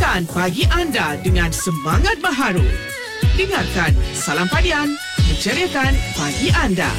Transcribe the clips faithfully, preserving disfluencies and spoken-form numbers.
Mulakan pagi anda dengan semangat baharu. Dengarkan Salam Padian, menceriakan pagi anda.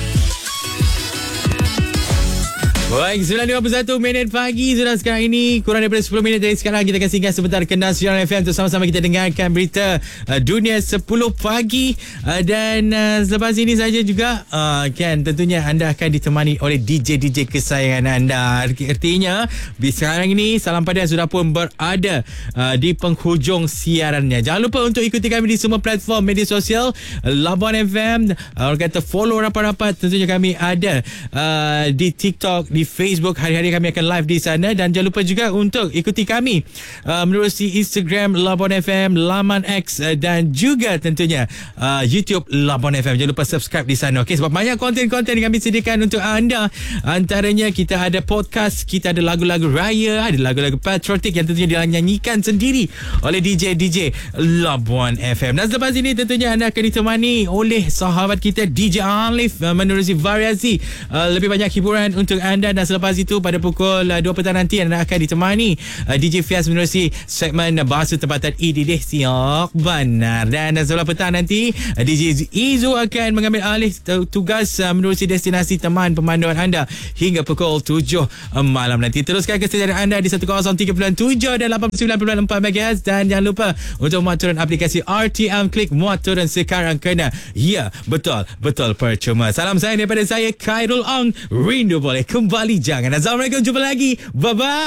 Baik, sembilan lima puluh satu minit pagi sudah sekarang ini. Kurang daripada sepuluh minit dari sekarang kita akan singgah sebentar ke Nasional F M untuk sama-sama kita dengarkan berita uh, dunia sepuluh pagi. Uh, dan uh, selepas ini saja juga uh, kan tentunya anda akan ditemani oleh D J-D J kesayangan anda. Artinya sekarang ini Salam Padian sudah pun berada uh, di penghujung siarannya. Jangan lupa untuk ikuti kami di semua platform media sosial Labuan F M. uh, Orang kata follow rapat-rapat. Tentunya kami ada uh, di TikTok, di Facebook. Hari-hari kami akan live di sana. Dan jangan lupa juga untuk ikuti kami uh, menerusi Instagram Labuan F M, laman X uh, dan juga tentunya uh, YouTube Labuan F M. Jangan lupa subscribe di sana. Okay, sebab banyak konten-konten yang kami sediakan untuk anda. Antaranya kita ada podcast, kita ada lagu-lagu raya, ada lagu-lagu patriotik yang tentunya dinyanyikan sendiri oleh D J-D J Labuan F M. Dan selepas ini tentunya anda akan ditemani oleh sahabat kita D J Alif uh, menerusi variasi uh, lebih banyak hiburan untuk anda. Dan selepas itu pada pukul dua petang nanti anda akan ditemani uh, D J Fiaz menerusi segmen Bahasa Tempatan Ididih Siok Benar. Dan uh, sebelah petang nanti uh, D J Izu akan mengambil alih tugas uh, menerusi destinasi teman pemanduan anda hingga pukul tujuh uh, malam nanti. Teruskan kesejahteraan anda di seratus tiga puluh tujuh dan lapan puluh sembilan perpuluhan empat megahertz. Dan jangan lupa untuk muat turun aplikasi R T M Klik. Muat turun sekarang kena. Ya, betul, betul percuma. Salam sayang daripada saya Khairul Ong. Rindu boleh kembali, jangan. Assalamualaikum, jumpa lagi. Bye-bye.